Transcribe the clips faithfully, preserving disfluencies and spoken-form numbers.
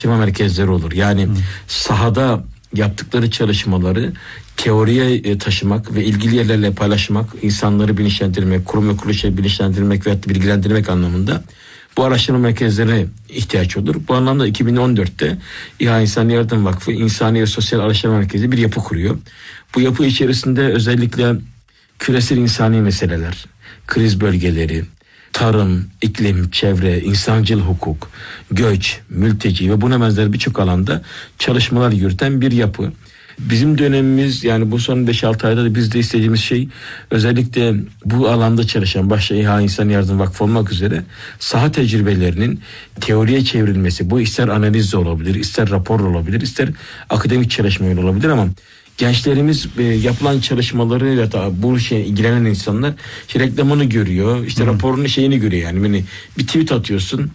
araştırma merkezleri olur. Yani hmm. sahada yaptıkları çalışmaları teoriye taşımak ve ilgili yerlerle paylaşmak, insanları bilinçlendirmek, kurum ve kuruluşları bilinçlendirmek ve bilgilendirmek anlamında bu araştırma merkezlerine ihtiyaç olur. Bu anlamda iki bin on dörtte İHA İnsani Yardım Vakfı İnsani ve Sosyal Araştırma Merkezi bir yapı kuruyor. Bu yapı içerisinde özellikle küresel insani meseleler, kriz bölgeleri, tarım, iklim, çevre, insancıl hukuk, göç, mülteci ve buna benzer birçok alanda çalışmalar yürüten bir yapı. Bizim dönemimiz, yani bu son beş altı ayda da biz de istediğimiz şey özellikle bu alanda çalışan başta İHA İnsani Yardım Vakfı olmak üzere saha tecrübelerinin teoriye çevrilmesi. Bu ister analiz olabilir, ister rapor olabilir, ister akademik çalışma olabilir ama gençlerimiz e, yapılan çalışmalarıyla da bu şeye ilgilenen insanlar işte reklamını görüyor, işte Hı-hı. raporunun şeyini görüyor. Yani hani bir tweet atıyorsun,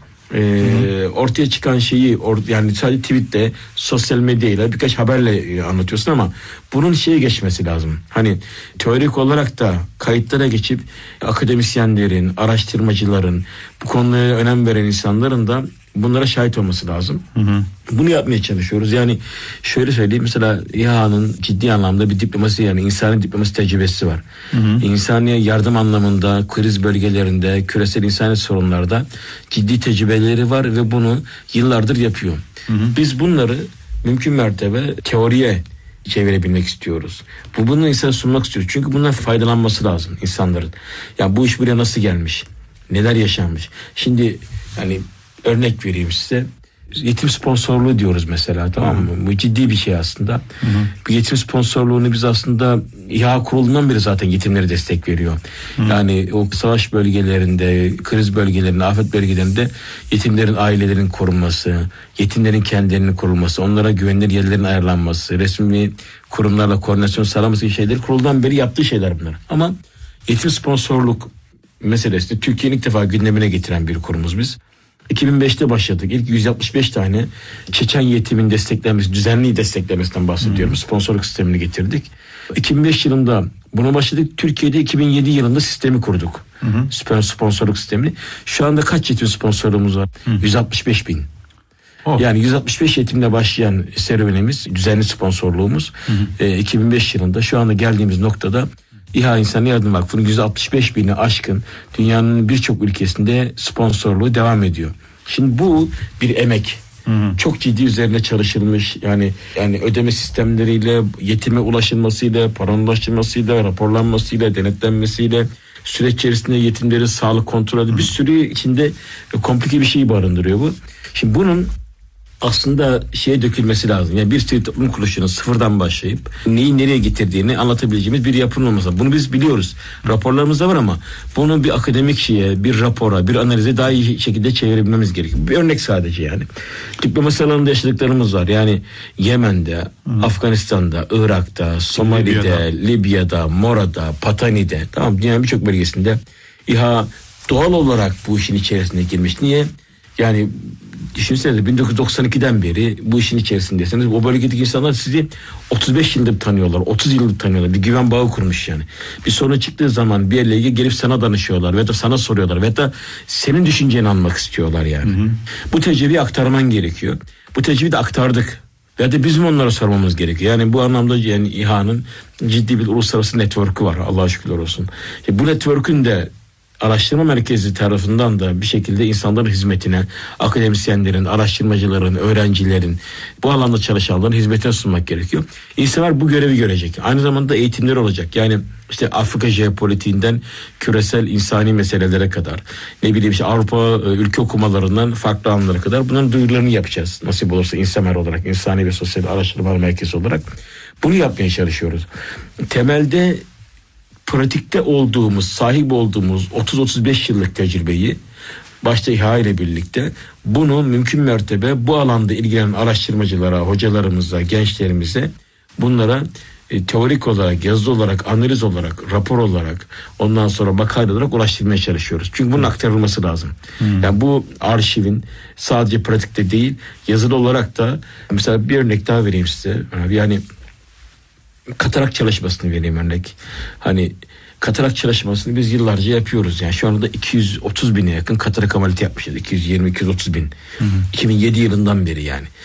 e, ortaya çıkan şeyi or, yani sadece tweetle, sosyal medyayla, birkaç haberle e, anlatıyorsun ama bunun şeye geçmesi lazım. Hani teorik olarak da kayıtlara geçip akademisyenlerin, araştırmacıların, bu konuya önem veren insanların da bunlara şahit olması lazım. Hı hı. Bunu yapmaya çalışıyoruz. Yani şöyle söyleyeyim, mesela İHA'nın ciddi anlamda bir diplomasi, yani insani diplomasi tecrübesi var. Hı hı. İnsani yardım anlamında, kriz bölgelerinde, küresel insani sorunlarda ciddi tecrübeleri var ve bunu yıllardır yapıyor. Hı hı. Biz bunları mümkün mertebe teoriye çevirebilmek istiyoruz. Bu bunu insana sunmak istiyoruz. Çünkü bundan faydalanması lazım insanların. Ya bu iş buraya nasıl gelmiş? Neler yaşanmış? Şimdi yani örnek vereyim size. Yetim sponsorluğu diyoruz mesela, tamam mı? Bu ciddi bir şey aslında. Hı hı. Bu yetim sponsorluğunu biz aslında İHA kurulundan beri zaten yetimlere destek veriyor. Hı. Yani o savaş bölgelerinde, kriz bölgelerinde, afet bölgelerinde yetimlerin ailelerinin korunması, yetimlerin kendilerinin korunması, onlara güvenilir yerlerin ayarlanması, resmi kurumlarla koordinasyon sağlaması gibi şeyleri kuruldan beri yaptığı şeyler bunlar. Ama yetim sponsorluk meselesi Türkiye'nin ilk defa gündemine getiren bir kurumuz biz. iki bin beşte başladık. İlk yüz altmış beş tane Çeçen yetimin desteklenmesi, düzenli desteklemesinden bahsediyorum. Hmm. Sponsorluk sistemini getirdik. iki bin beş yılında buna başladık. Türkiye'de iki bin yedi yılında sistemi kurduk. Hmm. Süper sponsorluk sistemi. Şu anda kaç yetim sponsorluğumuz var? Hmm. yüz altmış beş bin. Oh. Yani yüz altmış beş yetimle başlayan serüvenimiz, düzenli sponsorluğumuz hmm. e, iki bin beş yılında şu anda geldiğimiz noktada İHA İnsani Yardım Vakfı'nın yüz altmış beş bini aşkın dünyanın birçok ülkesinde sponsorluğu devam ediyor. Şimdi bu bir emek. Hı hı. Çok ciddi üzerine çalışılmış. Yani yani ödeme sistemleriyle, yetime ulaşılmasıyla, paranın ulaşılmasıyla, raporlanmasıyla, denetlenmesiyle, süreç içerisinde yetimlerin sağlık kontrolü, bir sürü içinde komplike bir şey barındırıyor bu. Şimdi bunun aslında şeye dökülmesi lazım. Yani bir sivil toplum kuruluşunun sıfırdan başlayıp neyi nereye getirdiğini anlatabileceğimiz bir yapının olması. Bunu biz biliyoruz. Raporlarımız da var ama bunu bir akademik şeye, bir rapora, bir analize daha iyi şekilde çevirebilmemiz gerekiyor. Bir örnek sadece yani. Diplomasi alanında yaşadıklarımız var. Yani Yemen'de, hmm. Afganistan'da, Irak'ta, Somali'de, Libya'da, Libya'da Mora'da, Patani'de, tamam, dünyanın birçok bölgesinde İHA doğal olarak bu işin içerisine girmiş. Niye? Yani düşünsenize bin dokuz yüz doksan ikiden beri bu işin içerisindesiniz. O bölgedeki insanlar sizi otuz beş yıldır tanıyorlar. otuz yıldır tanıyorlar. Bir güven bağı kurmuş yani. Bir sorun çıktığı zaman bir yerle ilgili gelip sana danışıyorlar veya da sana soruyorlar veya da senin düşünceni almak istiyorlar yani. Hı hı. Bu tecrübeyi aktarman gerekiyor. Bu tecrübeyi de aktardık. Veya da bizim onlara sormamız gerekiyor. Yani bu anlamda yani İHA'nın ciddi bir uluslararası network'ü var. Allah'a şükürler olsun. E bu network'ün de araştırma merkezi tarafından da bir şekilde insanların hizmetine, akademisyenlerin, araştırmacıların, öğrencilerin, bu alanda çalışanların hizmetine sunmak gerekiyor. İnsanlar bu görevi görecek. Aynı zamanda eğitimler olacak. Yani işte Afrika jeopolitiğinden küresel insani meselelere kadar, ne bileyim işte Avrupa ülke okumalarından farklı alanlara kadar bunların duyurularını yapacağız. Nasip olursa İnsamer olarak, insani ve sosyal araştırma merkezi olarak bunu yapmaya çalışıyoruz. Temelde pratikte olduğumuz, sahip olduğumuz otuz otuz beş yıllık tecrübeyi başta İHA ile birlikte bunu mümkün mertebe bu alanda ilgilenen araştırmacılara, hocalarımıza, gençlerimize bunlara e, teorik olarak, yazılı olarak, analiz olarak, rapor olarak, ondan sonra makale olarak ulaştırmaya çalışıyoruz. Çünkü bunun aktarılması lazım. Hmm. Yani bu arşivin sadece pratikte değil, yazılı olarak da mesela bir örnek daha vereyim size. Yani katarak çalışmasını vereyim örnek. Hani Katarak çalışmasını biz yıllarca yapıyoruz. Yani şu anda iki yüz otuz bine yakın katarak ameliyatı yapmışız. iki yüz yirmi iki yüz otuz bin. Hı hı. iki bin yedi yılından beri yani.